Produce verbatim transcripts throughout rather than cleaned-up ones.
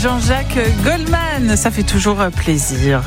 Jean-Jacques Goldman. Ça fait toujours plaisir.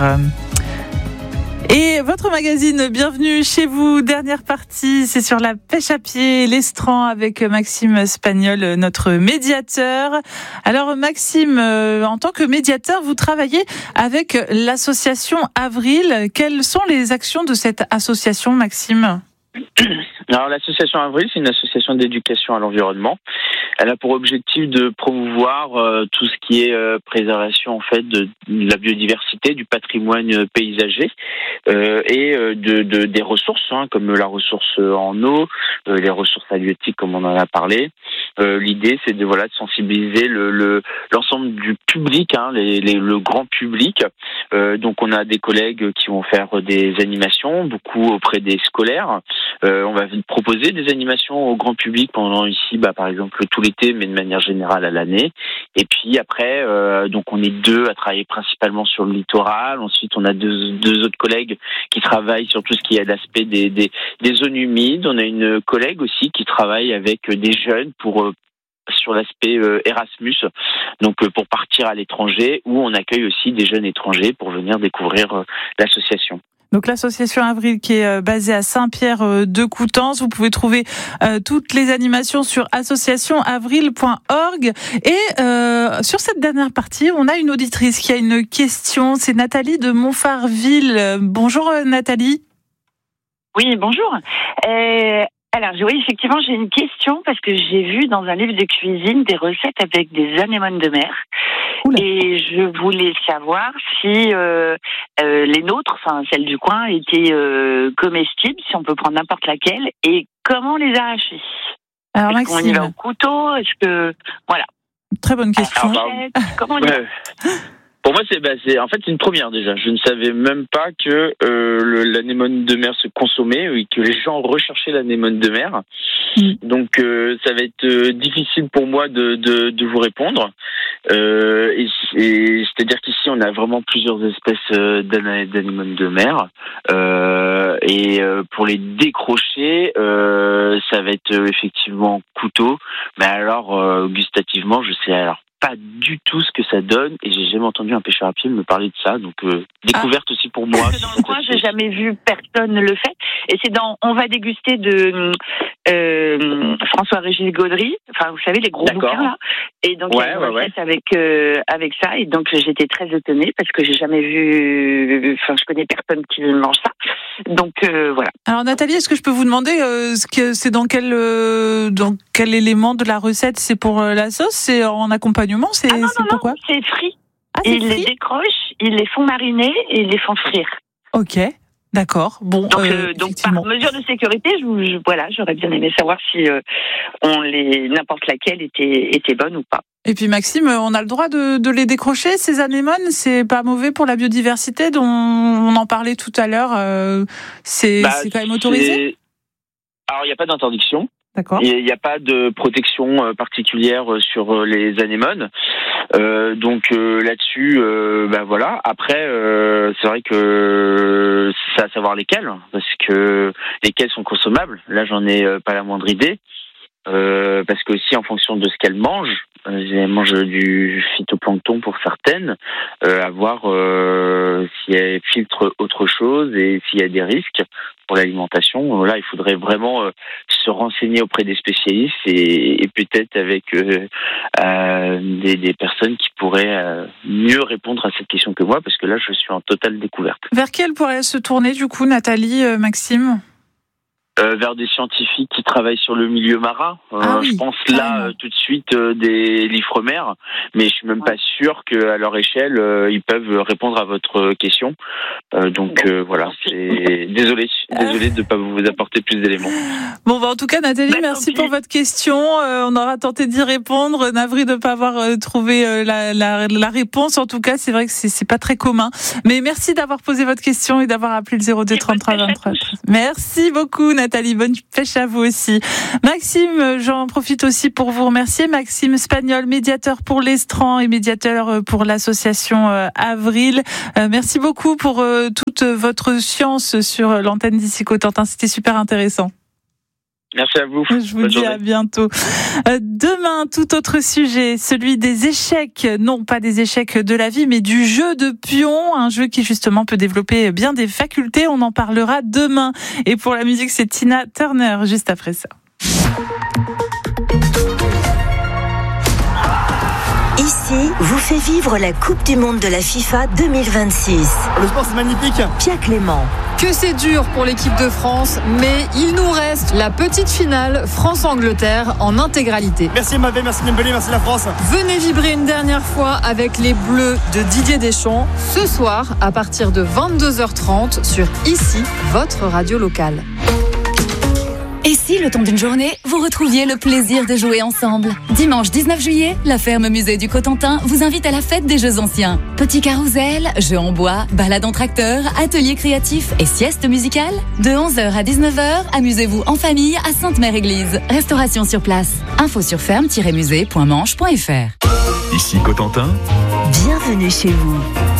Et votre magazine, bienvenue chez vous. Dernière partie, c'est sur la pêche à pied, l'estran avec Maxime Spagnol, notre médiateur. Alors Maxime, en tant que médiateur, vous travaillez avec l'association Avril. Quelles sont les actions de cette association, Maxime ? Alors l'association Avril, c'est une association d'éducation à l'environnement. Elle a pour objectif de promouvoir euh, tout ce qui est euh, préservation en fait de, de la biodiversité, du patrimoine paysager euh, et euh, de, de des ressources hein, comme la ressource en eau, euh, les ressources halieutiques comme on en a parlé. Euh, l'idée c'est de voilà de sensibiliser le, le l'ensemble du public, hein, les, les, le grand public. Euh, donc on a des collègues qui vont faire des animations, beaucoup auprès des scolaires. Euh, on va proposer des animations au grand public pendant ici, bah, par exemple tout l'été, mais de manière générale à l'année. Et puis après, euh, donc on est deux à travailler principalement sur le littoral. Ensuite, on a deux, deux autres collègues qui travaillent sur tout ce qui est l'aspect des, des, des zones humides. On a une collègue aussi qui travaille avec des jeunes pour euh, sur l'aspect euh, Erasmus, donc euh, pour partir à l'étranger, où on accueille aussi des jeunes étrangers pour venir découvrir euh, l'association. Donc l'association Avril qui est basée à Saint-Pierre-de-Coutances. Vous pouvez trouver euh, toutes les animations sur association avril point org. Et euh, sur cette dernière partie, on a une auditrice qui a une question. C'est Nathalie de Montfarville. Bonjour Nathalie. Oui, bonjour. Euh... Alors, oui, effectivement, j'ai une question parce que j'ai vu dans un livre de cuisine des recettes avec des anémones de mer. Oula. Et je voulais savoir si euh, euh, les nôtres, enfin celles du coin, étaient euh, comestibles, si on peut prendre n'importe laquelle, et comment les arracher. Alors, Est-ce Maxime, qu'on y va au couteau? Est-ce que... Voilà. Très bonne question. Alors, bah, comment on y va? Pour moi, c'est, bah, c'est en fait c'est une première déjà. Je ne savais même pas que euh, le, l'anémone de mer se consommait et que les gens recherchaient l'anémone de mer. Mm. Donc, euh, ça va être euh, difficile pour moi de, de, de vous répondre. Euh, et, et c'est-à-dire qu'ici, on a vraiment plusieurs espèces euh, d'anémones de mer. Euh, et euh, pour les décrocher, euh, ça va être euh, effectivement couteau. Mais alors, euh, gustativement, je sais alors pas du tout ce que ça donne et j'ai jamais entendu un pêcheur à pied me parler de ça, donc euh, découverte ah. aussi pour moi. Parce que dans le coin, j'ai jamais vu personne le fait. Et c'est dans On va déguster de euh, François-Régis Gaudry, enfin vous savez les gros D'accord. bouquins là. Et donc ouais, il y a une ouais, recette ouais. avec euh, avec ça et donc j'étais très étonnée parce que j'ai jamais vu, enfin je connais personne qui mange ça. Donc euh, voilà. Alors Nathalie, est-ce que je peux vous demander euh, ce que c'est dans quel euh, dans quel élément de la recette? C'est pour euh, la sauce? C'est en accompagnement? C'est, ah non, c'est non, pourquoi non, c'est frit. Ah, c'est ils frit les décrochent, ils les font mariner et ils les font frire. Ok, d'accord. Bon, donc, euh, euh, donc par mesure de sécurité, je, je, voilà, j'aurais bien aimé savoir si euh, on les n'importe laquelle était était bonne ou pas. Et puis Maxime, on a le droit de, de les décrocher, ces anémones? C'est pas mauvais pour la biodiversité dont on en parlait tout à l'heure. Euh, c'est, bah, c'est quand même autorisé? C'est... Alors il n'y a pas d'interdiction. D'accord. Il n'y a pas de protection particulière sur les anémones. Euh, donc euh, là-dessus, euh, bah voilà. Après, euh, c'est vrai que c'est à savoir lesquelles, parce que lesquelles sont consommables. Là, j'en ai pas la moindre idée. Euh, parce que aussi en fonction de ce qu'elles mangent, elles mangent du phytoplancton pour certaines, euh, à voir euh, si elles filtrent autre chose et s'il y a des risques pour l'alimentation. Là, il faudrait vraiment euh, se renseigner auprès des spécialistes et, et peut-être avec euh, euh, des, des personnes qui pourraient euh, mieux répondre à cette question que moi, parce que là, je suis en totale découverte. Vers qui elle pourrait se tourner du coup, Nathalie, euh, Maxime? Euh, vers des scientifiques qui travaillent sur le milieu marin. Euh, ah oui, je pense là euh, tout de suite euh, des l'Ifremer, mais je suis même pas sûr qu'à leur échelle euh, ils peuvent répondre à votre question. Euh, donc euh, voilà, c'est désolé, désolé de ne pas vous apporter plus d'éléments. Bon, bah, en tout cas, Nathalie, bah, merci pour votre question. Euh, on aura tenté d'y répondre. Navré de ne pas avoir euh, trouvé euh, la, la, la réponse. En tout cas, c'est vrai que c'est, c'est pas très commun. Mais merci d'avoir posé votre question et d'avoir appelé le zéro deux trente-trois vingt-trois. Merci beaucoup, Nathalie. Bonne pêche à vous aussi. Maxime, j'en profite aussi pour vous remercier. Maxime Spagnol, médiateur pour l'estran et médiateur pour l'association Avril. Euh, merci beaucoup pour euh, toute votre science sur l'antenne d'ici Cotentin. C'était super intéressant. Merci à vous. Je vous Bonne dis journée. à bientôt. Euh, demain, tout autre sujet, celui des échecs. Non, pas des échecs de la vie, mais du jeu de pion. Un jeu qui justement peut développer bien des facultés. On en parlera demain. Et pour la musique, c'est Tina Turner juste après ça. Ici, vous fait vivre la Coupe du Monde de la FIFA deux mille vingt-six. Le sport, c'est magnifique. Pierre Clément. Que c'est dur pour l'équipe de France, mais il nous reste la petite finale France-Angleterre en intégralité. Merci Mbappé, merci Dembélé, merci la France. Venez vibrer une dernière fois avec les Bleus de Didier Deschamps, ce soir à partir de vingt-deux heures trente sur Ici, votre radio locale. Et si, le temps d'une journée, vous retrouviez le plaisir de jouer ensemble? Dimanche dix-neuf juillet, la ferme musée du Cotentin vous invite à la fête des Jeux anciens. Petit carrousel, jeux en bois, balade en tracteur, ateliers créatifs et sieste musicale. De onze heures à dix-neuf heures, amusez-vous en famille à Sainte-Mère-Église. Restauration sur place. Info sur ferme tiret musée point manche point f r. Ici Cotentin. Bienvenue chez vous.